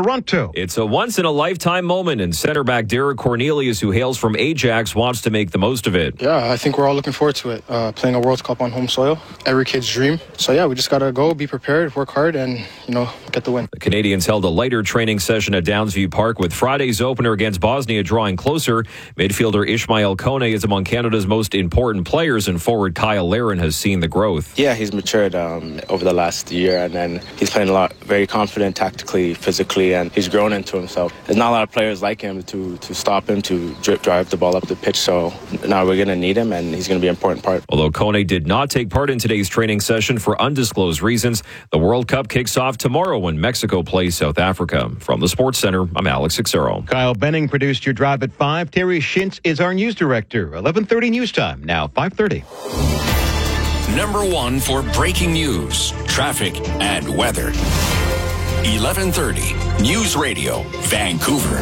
Toronto. It's a once-in-a-lifetime moment, and center back Derek Cornelius, who hails from Ajax, wants to make the most of it. Yeah, I think we're all looking forward to it. Playing a World Cup on home soil, every kid's dream. So yeah, we just got to go, be prepared, work hard, and, get the win. The Canadians held a lighter training session at Downsview Park with Friday's opener against Bosnia drawing closer. Midfielder Ishmael Kone is among Canada's most important players, and forward Kyle Larin has seen the growth. Yeah, he's matured over the last year, and then he's playing a lot, very confident tactically, physically, and he's grown into himself. There's not a lot of players like him to stop him, to drive the ball up the pitch, so now we're going to need him, and he's going to be an important part. Although Kone did not take part in today's training session for undisclosed reasons, the World Cup kicks off tomorrow when Mexico plays South Africa. From the Sports Center, I'm Alex Xero. Kyle Benning produced your Drive at 5. Terry Shintz is our news director. 11:30 news time, now 5:30. Number one for breaking news, traffic, and weather. 11:30 News Radio, Vancouver.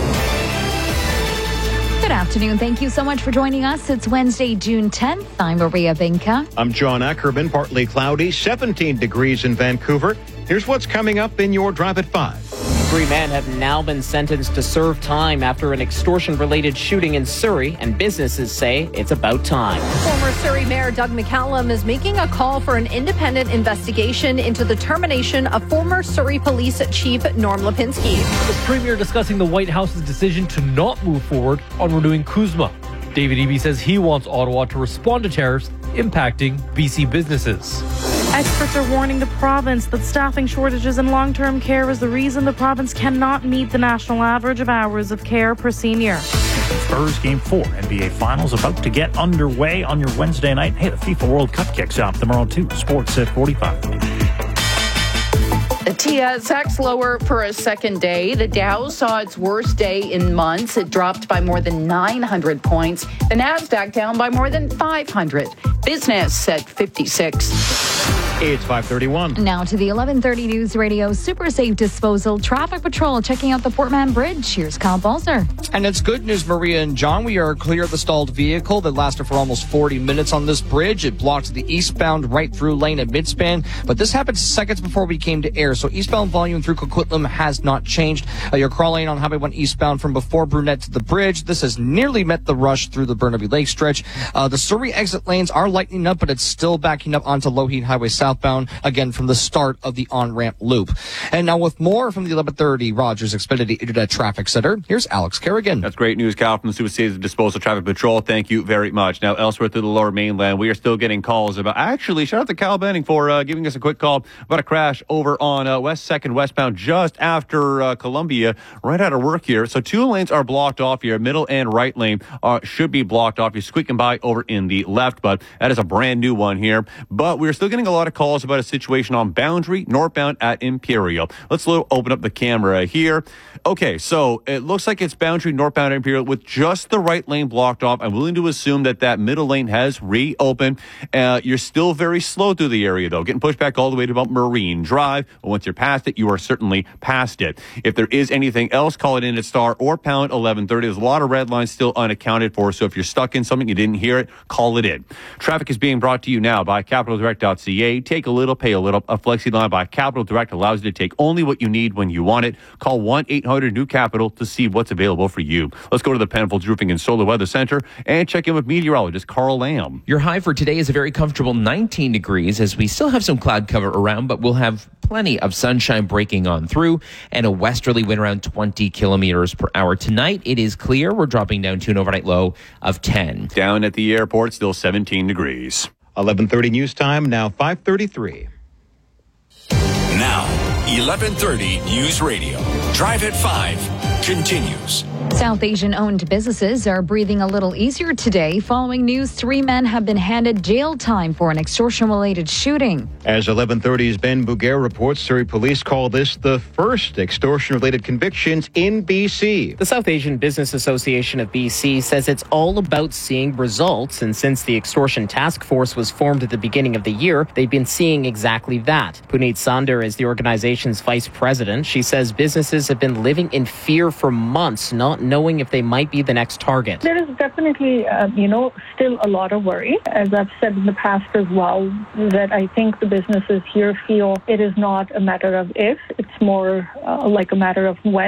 Good afternoon. Thank you so much for joining us. It's Wednesday, June 10th. I'm Maria Binka. I'm John Ackerman. Partly cloudy, 17 degrees in Vancouver. Here's what's coming up in your Drive at 5. 3 men have now been sentenced to serve time after an extortion-related shooting in Surrey, and businesses say it's about time. Former Surrey Mayor Doug McCallum is making a call for an independent investigation into the termination of former Surrey Police Chief Norm Lipinski. The Premier discussing the White House's decision to not move forward on renewing CUSMA. David Eby says he wants Ottawa to respond to tariffs impacting BC businesses. Experts are warning the province that staffing shortages in long-term care is the reason the province cannot meet the national average of hours of care per senior. Spurs Game 4 NBA Finals about to get underway on your Wednesday night. Hey, the FIFA World Cup kicks off tomorrow too. Sports at 45. The TSX lower for a second day. The Dow saw its worst day in months. It dropped by more than 900 points. The Nasdaq down by more than 500. Business at 56. It's 5:31. Now to the 11:30 News Radio Super Safe Disposal Traffic Patrol checking out the Port Mann Bridge. Here's Kyle Balzer. And it's good news, Maria and John. We are clear of the stalled vehicle that lasted for almost 40 minutes on this bridge. It blocked the eastbound right-through lane at Midspan, but this happened seconds before we came to air. So eastbound volume through Coquitlam has not changed. Your crawl lane on Highway 1 eastbound from before Brunette to the bridge. This has nearly met the rush through the Burnaby Lake stretch. The Surrey exit lanes are lightening up, but it's still backing up onto Lougheed Highway southbound, again from the start of the on-ramp loop. And now with more from the 11:30 Rogers Xfinity Internet Traffic Center, here's Alex Kerrigan. That's great news, Cal, from the Super Safe Disposal Traffic Patrol. Thank you very much. Now, elsewhere through the Lower Mainland, we are still getting calls about, actually, shout out to Cal Benning for giving us a quick call about a crash over on West 2nd westbound just after Columbia, right out of work here. So 2 lanes are blocked off here. Middle and right lane should be blocked off. You're squeaking by over in the left, but that is a brand new one here. But we're still getting a lot of calls about a situation on Boundary, northbound at Imperial. Let's open up the camera here. Okay, so it looks like it's Boundary, northbound at Imperial with just the right lane blocked off. I'm willing to assume that middle lane has reopened. You're still very slow through the area, though, getting pushed back all the way to about Marine Drive. But once you're past it, you are certainly past it. If there is anything else, call it in at star or pound 1130. There's a lot of red lines still unaccounted for, so if you're stuck in something, you didn't hear it, call it in. Traffic is being brought to you now by CapitalDirect.ca. Take a little, pay a little. A Flexi line by Capital Direct allows you to take only what you need when you want it. Call 1-800-NEW-CAPITAL to see what's available for you. Let's go to the Penfolds Roofing and Solar Weather Center and check in with meteorologist Carl Lamb. Your high for today is a very comfortable 19 degrees as we still have some cloud cover around, but we'll have plenty of sunshine breaking on through and a westerly wind around 20 kilometers per hour. Tonight, it is clear. We're dropping down to an overnight low of 10. Down at the airport, still 17 degrees. 11:30 news time, now 5:33. Now, 11:30 News Radio. Drive at 5 continues. South Asian-owned businesses are breathing a little easier today following news 3 men have been handed jail time for an extortion-related shooting. As 11:30's Ben Bouguer reports, Surrey police call this the first extortion-related convictions in BC. The South Asian Business Association of BC says it's all about seeing results, and since the extortion task force was formed at the beginning of the year, they've been seeing exactly that. Puneet Sander is the organization's vice president. She says businesses have been living in fear for months, not knowing if they might be the next target. There is definitely, still a lot of worry. As I've said in the past as well, that I think the businesses here feel it is not a matter of if, it's more like a matter of when.